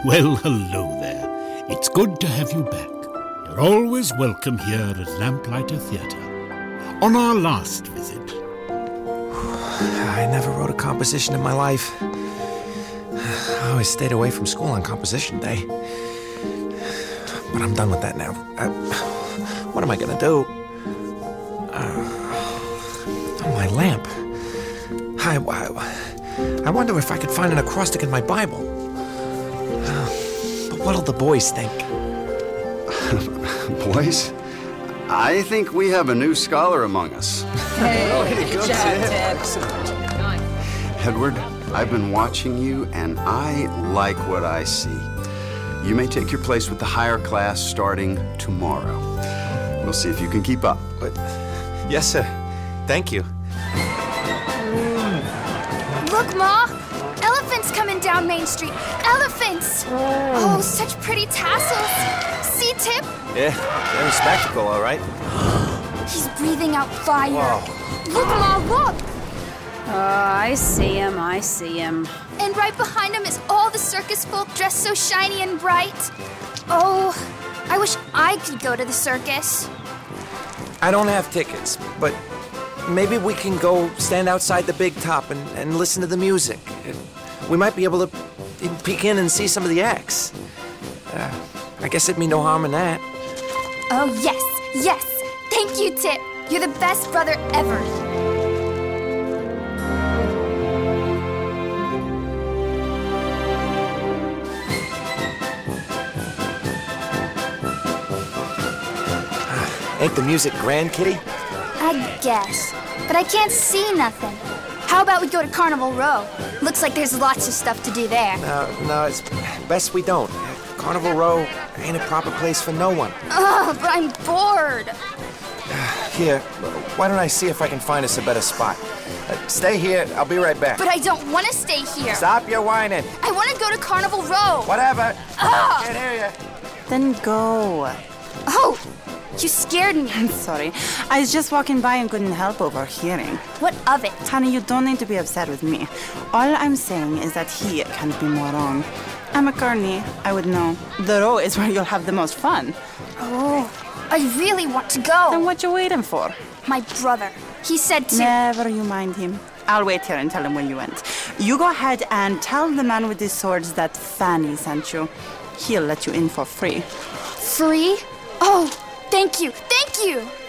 Well, hello there. It's good to have you back. You're always welcome here at Lamplighter Theatre. On our last visit... I never wrote a composition in my life. I always stayed away from school on composition day. But I'm done with that now. What am I gonna do? Oh, my lamp. I wonder if I could find an acrostic in my Bible. But what'll the boys think? Boys? I think we have a new scholar among us. Hey, good job, tip. Tip. Edward, I've been watching you, and I like what I see. You may take your place with the higher class starting tomorrow. We'll see if you can keep up. But, yes, sir. Thank you. Look, Ma! Elephants coming down Main Street. Elephants! Oh, such pretty tassels. See, Tip? Yeah, they're a spectacle, all right. He's breathing out fire. Wow. Look, Ma, look! I see him. And right behind him is all the circus folk dressed so shiny and bright. Oh, I wish I could go to the circus. I don't have tickets, but maybe we can go stand outside the big top and listen to the music. We might be able to peek in and see some of the acts. I guess it'd be no harm in that. Oh, yes. Thank you, Tip. You're the best brother ever. Ain't the music grand, Kitty? I guess. But I can't see nothing. How about we go to Carnival Row? Looks like there's lots of stuff to do there. No, it's best we don't. Carnival Row ain't a proper place for no one. Ugh, but I'm bored. Here, why don't I see if I can find us a better spot? Stay here, I'll be right back. But I don't want to stay here. Stop your whining. I want to go to Carnival Row. Whatever. Ugh. Can't hear you. Then go. Oh, you scared me. I'm sorry. I was just walking by and couldn't help overhearing. What of it? Honey, you don't need to be upset with me. All I'm saying is that he can't be more wrong. I'm a Kearney. I would know. The row is where you'll have the most fun. Oh, I really want to go. Then what you waiting for? My brother. He said to... Never you mind him. I'll wait here and tell him where you went. You go ahead and tell the man with the swords that Fanny sent you. He'll let you in for free. Free? Oh, thank you.